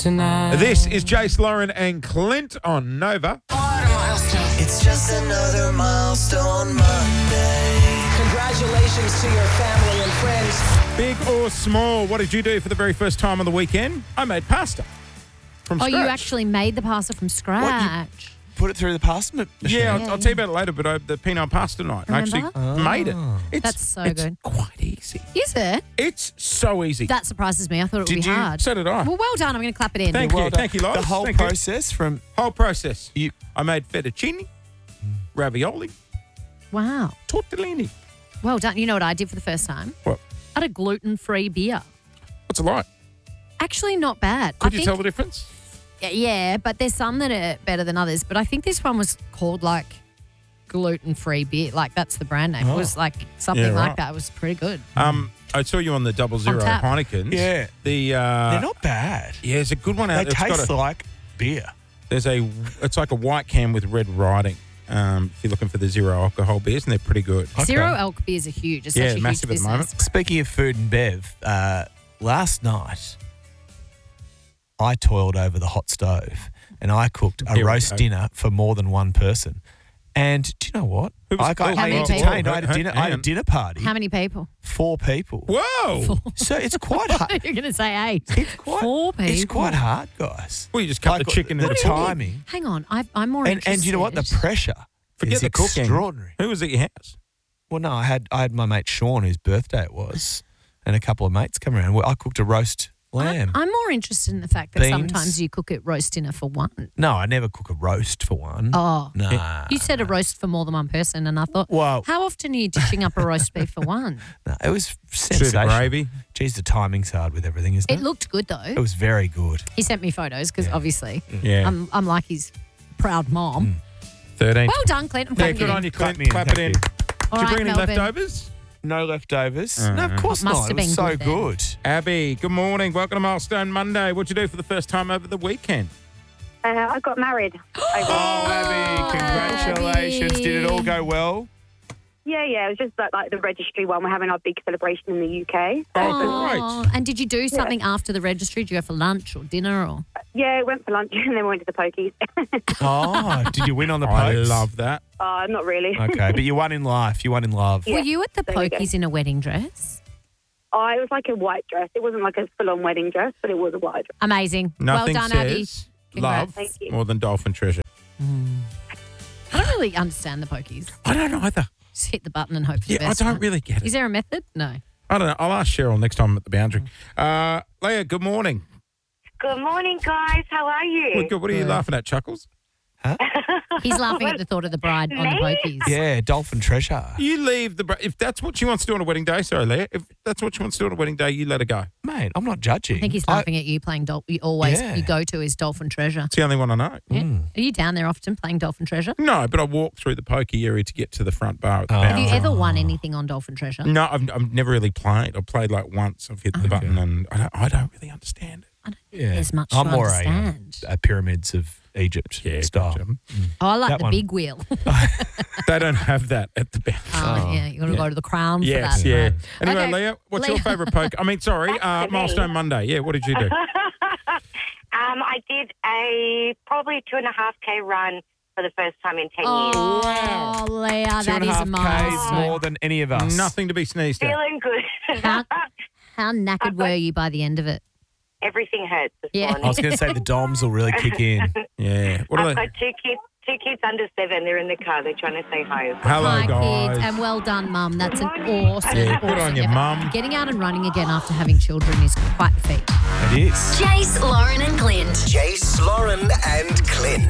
tonight. This is Jace, Lauren and Clint on Nova. It's just another milestone Monday. Congratulations to your family and friends. Big or small, what did you do for the very first time on the weekend? I made pasta from Oh, scratch. you actually made the pasta from scratch. Put it through the pasta machine. Yeah, I'll tell you about it later, but the peanut pasta night. I actually made it. That's so it's good. quite easy. Is it? It's so easy. That surprises me. I thought it would Did be you? hard. So did I. Well, well done. I'm going to clap it in. Thank you. Well done. Thank you, Lois. The whole Thank you. process from Whole process. you. I made fettuccine, ravioli, Wow. tortellini. Well done. You know what I did for the first time? What? I had a gluten-free beer. What's it like? Actually, not bad. Could you tell the difference? Yeah, but there's some that are better than others. But I think this one was called like gluten-free beer. Like that's the brand name. It was like something Yeah, like right. that. It was pretty good. I saw you on the 00 tap. Heinekens. Yeah. They're not bad. Yeah, there's a good one out They there. taste like beer. It's like a white can with red writing. If you're looking for the zero alcohol beers, and they're pretty good. Zero elk beers are huge. It's Yeah, such a massive huge at the moment. business. Speaking of food and bev, last night I toiled over the hot stove and I cooked a Here we roast go. dinner for more than one person. And do you know what? Who was- I How many entertained. people? I had a dinner party. How many people? 4 people. Whoa! So it's quite hard. You're going to say 8. It's quite, 4 people. It's quite hard, guys. Well, you just cut Like, the chicken the into timing. Hang on. I'm more And interested. you know what? The pressure Forget is the cooking. extraordinary. Who was at your house? Well, no, I had my mate Sean, whose birthday it was, and a couple of mates come around. Well, I cooked a roast lamb. I'm more interested in the fact that Beans. sometimes you cook it roast dinner for one. No, I never cook a roast for one. Oh. Nah. You said a roast for more than one person, and I thought, Well- how often are you dishing up a roast beef for one? No, it was Through sensational. the gravy. Geez, the timing's hard with everything, isn't it? It looked good, It though. was very good. He sent me photos because obviously Yeah. I'm like his proud mom. 13. Well done, Clint. I'm Yeah, clapping good you. on you, Clint. Clap me in, Clap it thank in. you. All Did you right, bring any Melbourne. leftovers? No leftovers? No, of course Must not. have It was been so good then. good. Abby, good morning. Welcome to Milestone Monday. What'd you do for the first time over the weekend? I got married. Oh, Abby, congratulations. Abby. Did it all go well? Yeah, it was just like the registry one. We're having our big celebration in the UK. Oh, And did you do something after the registry? Did you go for lunch or dinner? Or Yeah, went for lunch and then went to the pokies. Oh, did you win on the I pokes? love that. Not really. Okay, but you won in life. You won in love. were you at the there we go. pokies in a wedding dress? It was like a white dress. It wasn't like a full-on wedding dress, but it was a white dress. Amazing. Nothing well done, Abby. says Congrats. love Thank you. more than dolphin treasure. I don't really understand the pokies. I don't either. Just hit the button and hope for the Yeah, I best. don't right? really get Is it. there a method? No. I don't know. I'll ask Cheryl next time I'm at the boundary. Leah, good morning. Good morning, guys. How are you? Well, good. What are you laughing at, Chuckles? He's laughing at the thought of the bride on the Me? pokies. Yeah, dolphin treasure. You leave if that's what she wants to do on a wedding day, sorry, Leah. If that's what she wants to do on a wedding day, you let her go. Mate, I'm not judging. I think he's laughing at you playing dolphin. Yeah. You go to his Dolphin Treasure. It's the only one I know. Yeah. Are you down there often playing Dolphin Treasure? No, but I walk through the pokey area to get to the front bar at the Oh. Have you boundary. ever won anything on Dolphin Treasure? No, I've never really played. I've played like once. I've hit the button and I don't really understand it. I don't think there's much I'm to more understand. a Pyramids of Egypt style. gotcha. Oh, I like that the one. big wheel. They don't have that at the boundary. Yeah, you got to go to the Crown Yes, for that. yeah. Right. Anyway, Okay, Leah, what's your Leah. favourite poke? I mean, sorry, That's me. Milestone Monday. Yeah, what did you do? I did a probably 2.5K run for the first time in 10 years. Oh, Leah, that is a 2.5 Ks milestone. more than any of us. Nothing to be sneezed at. Feeling good. How knackered were you by the end of it? Everything hurts this Yeah. morning. I was going to say the DOMs will really kick in. Yeah. What are I've they? got two kids under 7. They're in the car. They're trying to say hi. Hello, Hi, guys. kids, and well done, Mum. That's an awesome, Yeah, good on awesome you, effort. Mum. Getting out and running again after having children is quite the feat. It is. Jace, Lauren and Clint. Jace, Lauren, and Clint.